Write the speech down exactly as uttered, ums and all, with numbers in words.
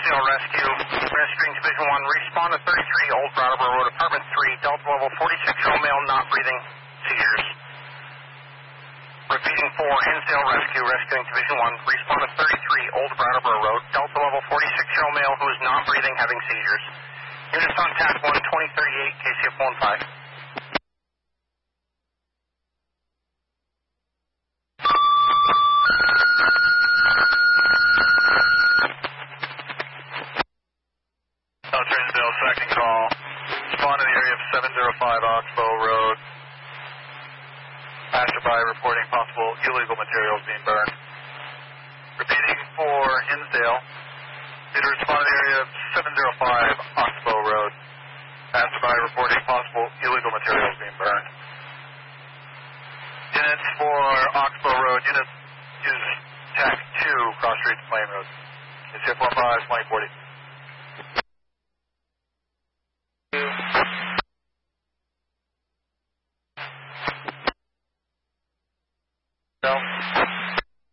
Hinsdale Rescue, rescuing Division one, respond to thirty-three Old Brattleboro Road, Apartment three, Delta level forty-six, year old male, not breathing, seizures. Repeating four, Hinsdale Rescue, rescuing Division one, respond to thirty-three Old Brattleboro Road, Delta level forty-six, year old male who is not breathing, having seizures. Units on T A C one, twenty thirty-eight, K C F one five. Hinsdale, second call. Respond to the area of seven oh five Oxbow Road. Passerby reporting possible illegal materials being burned. Repeating for Hinsdale. Need to respond to the area of seven oh five Oxbow Road. Passerby reporting possible illegal materials being burned. Units for Oxbow Road. Units use T A C two, Cross Street to Plain Road. K C F one five, twenty forty. No.